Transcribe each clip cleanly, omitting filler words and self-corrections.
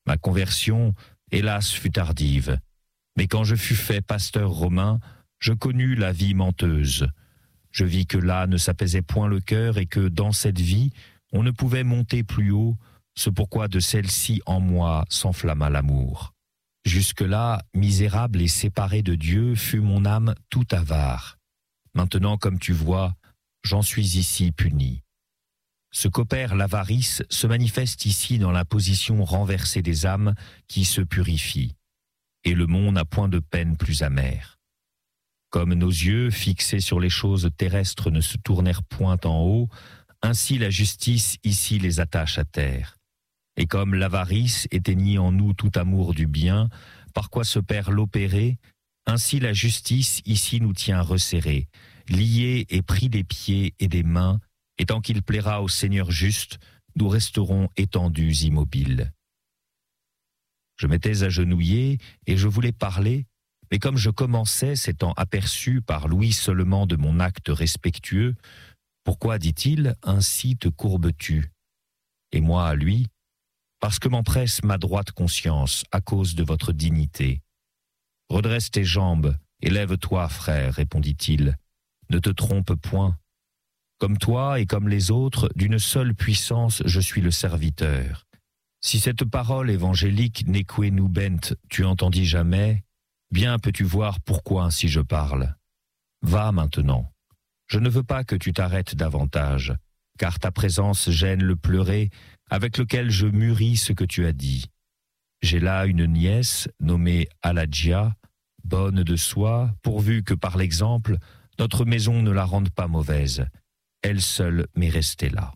Ma conversion, hélas, fut tardive. Mais quand je fus fait pasteur romain, je connus la vie menteuse. Je vis que là ne s'apaisait point le cœur et que dans cette vie, on ne pouvait monter plus haut, ce pourquoi de celle-ci en moi s'enflamma l'amour. Jusque-là, misérable et séparé de Dieu, fut mon âme tout avare. Maintenant, comme tu vois, j'en suis ici puni. Ce qu'opère l'avarice se manifeste ici dans la position renversée des âmes qui se purifient. Et le monde n'a point de peine plus amère. Comme nos yeux, fixés sur les choses terrestres, ne se tournèrent point en haut, ainsi la justice ici les attache à terre. Et comme l'avarice éteignit en nous tout amour du bien, par quoi se perd l'opéré, ainsi la justice ici nous tient resserrés, liés et pris des pieds et des mains, et tant qu'il plaira au Seigneur juste, nous resterons étendus immobiles. Je m'étais agenouillé et je voulais parler, mais comme je commençais, s'étant aperçu par l'ouïe seulement de mon acte respectueux, « Pourquoi, dit-il, ainsi te courbes-tu » Et moi à lui, « Parce que m'empresse ma droite conscience à cause de votre dignité. »« Redresse tes jambes et lève-toi, frère, répondit-il. Ne te trompe point. Comme toi et comme les autres, d'une seule puissance, je suis le serviteur. Si cette parole évangélique neque nubent, tu entendis jamais, bien peux-tu voir pourquoi ainsi je parle. Va maintenant. Je ne veux pas que tu t'arrêtes davantage, car ta présence gêne le pleurer avec lequel je mûris ce que tu as dit. J'ai là une nièce nommée Aladjia, bonne de soi, pourvu que par l'exemple, notre maison ne la rende pas mauvaise. Elle seule m'est restée là.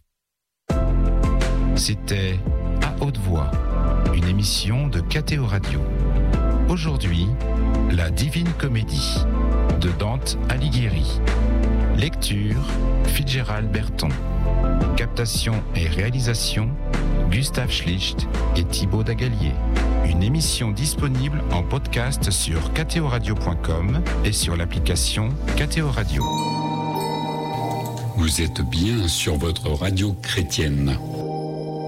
C'était À haute voix, une émission de KTO Radio. Aujourd'hui, La Divine Comédie de Dante Alighieri. Lecture, Fitzgerald Berton. Captation et réalisation, Gustave Schlicht et Thibaut Dagalier. Une émission disponible en podcast sur ktoradio.com et sur l'application KTO Radio. Vous êtes bien sur votre radio chrétienne.